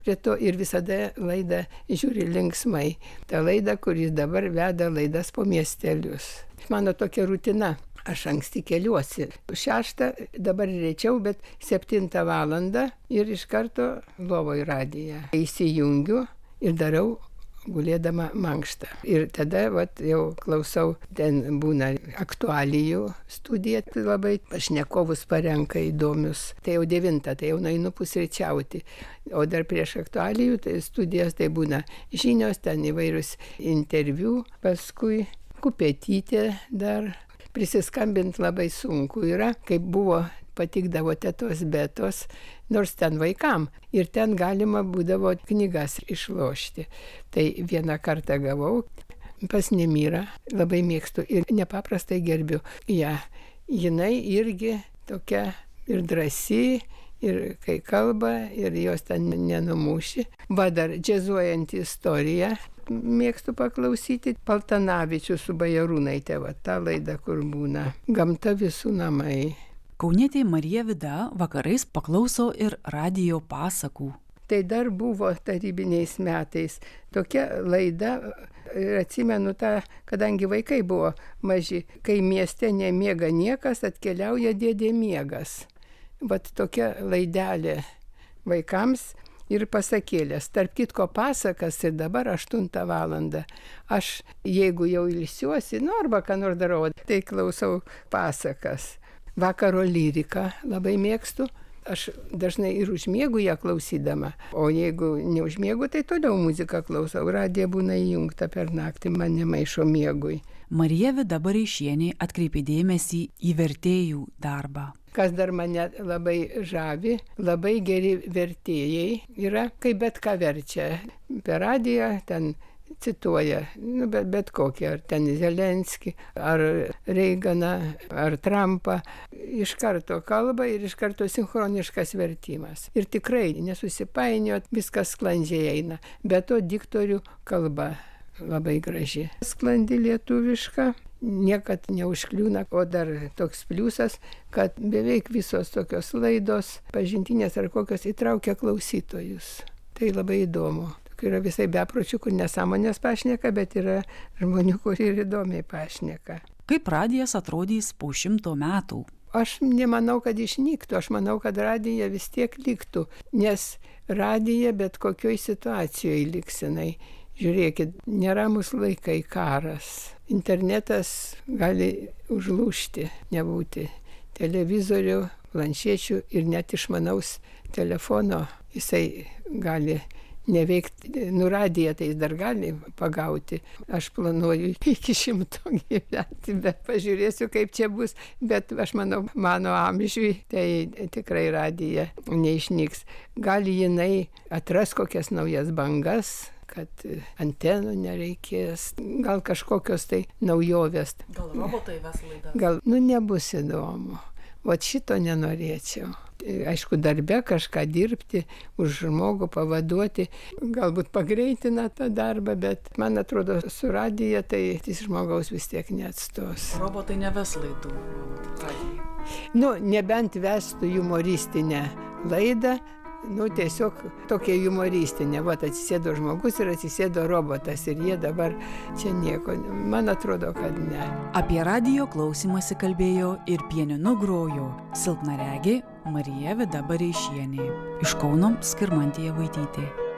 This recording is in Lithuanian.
Prie to ir visada laidą žiūri linksmai. Ta laida, kuris dabar veda laidas po miestelius. Mano tokia rutina. Aš anksti keliuosi. 6, dabar rečiau, bet 7 valandą ir iš karto lovoj radiją. Įsijungiu ir darau gulėdama mankštą. Ir tada jau klausau, ten būna aktualijų studija, labai pašnekovus parenka įdomius. Tai jau 9, tai jau nueinu pusryčiauti. O dar prieš aktualijų tai studijas tai būna žinios, ten įvairius interviu, paskui kupetytė dar. Prisiskambinti labai sunku yra, kaip buvo patikdavo tetos betos, nors ten vaikam. Ir ten galima būdavo knygas išlošti. Tai vieną kartą gavau pas Nemirą, labai mėgstu ir nepaprastai gerbiu ją. Jinai irgi tokia ir drąsi, ir kai kalba, ir jos ten nenumuši. Va dar džiazuojanti istorija. Mėgstu paklausyti Paltanavičius su Bajarūnaite, tą laidą, kur būna Gamta visų namai. Kaunietė Marija Vida vakarais paklauso ir radijo pasakų. Tai dar buvo tarybiniais metais tokia laida, ir atsimenu tą, kadangi vaikai buvo maži, kai mieste nemiega niekas, atkeliauja dėdė miegas. Vat tokia laidelė vaikams. Ir pasakėlės. Tarp kitko pasakas ir dabar 8 valandą. Aš, jeigu jau ilsiuosi, arba ką nors darau, tai klausau pasakas. Vakaro lyriką labai mėgstu. Aš dažnai ir užmiegu ją klausydama. O jeigu neužmiegu, tai toliau muziką klausau. Radija būna įjungta per naktį, man nemaišo miegui. Marija Vida Bareišienė atkreipė dėmesį į vertėjų darbą. Kas dar mane labai žavi, labai geri vertėjai yra, kai bet ką verčia. Per radiją ten cituoja, bet kokį, ar ten Zelenskį, ar Reiganą, ar Trumpą. Iš karto kalba ir iš karto sinchroniškas vertimas. Ir tikrai nesusipainiot, viskas sklandžiai eina. Be to diktorių kalba labai graži. Sklandi lietuviška. Niekad neužkliūna, o dar toks pliusas, kad beveik visos tokios laidos, pažintinės ar kokios įtraukia klausytojus. Tai labai įdomu. Yra visai bepročių, kur nesąmonės pašneka, bet yra žmonių, kurie ir įdomiai pašneka. Kaip radijas atrodys po 100 metų? Aš nemanau, kad išnyktų, aš manau, kad radija vis tiek liktų, nes radija bet kokioj situacijoje liksinai. Žiūrėkit, neramus laikai, karas. Internetas gali užlūžti, nebūti televizorių, planšečių ir net išmanaus telefono. Jisai gali neveikti, radiją tai jis dar gali pagauti. Aš planuoju iki 100 gyventi, bet pažiūrėsiu, kaip čia bus. Bet aš manau, mano amžiui tai tikrai radija neišnyks. Gali jinai atras kokias naujas bangas, kad antenų nereikės, gal kažkokios tai naujovės. Gal robotai ves laidas? Gal, nebus įdomu. Vat šito nenorėčiau. Aišku, darbe kažką dirbti, už žmogų pavaduoti, galbūt pagreitina tą darbą, bet man atrodo, su radija tai žmogaus vis tiek neatstos. Robotai neves laidų. Nebent vestų humoristinę laidą, tiesiog tokia humoristinė. Atsisėdo žmogus ir atsisėdo robotas ir jie dabar čia nieko. Man atrodo, kad ne. Apie radijo klausimąsi kalbėjo ir pianinu grojo silpnaregė Marija Vida Bareišienė. Iš Kauno Skirmantė Javaitytė.